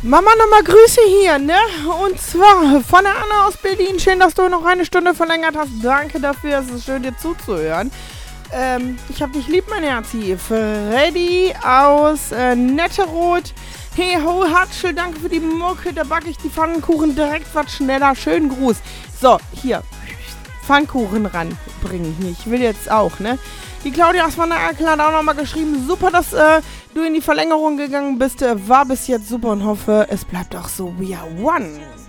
Mama, nochmal Grüße hier, ne? Und zwar von der Anna aus Berlin. Schön, dass du noch eine Stunde verlängert hast. Danke dafür, es ist schön, dir zuzuhören. Ich hab dich lieb, mein Herzi. Freddy aus Netteroth. Hey ho, Hatschel, danke für die Mucke. Da backe ich die Pfannkuchen direkt was schneller. Schönen Gruß. So, hier. Pfannkuchen ranbringen. Ich will jetzt auch, ne? Die Claudia aus meiner Erkel hat auch nochmal geschrieben, super, dass du in die Verlängerung gegangen bist. War bis jetzt super und hoffe, es bleibt auch so. We are one.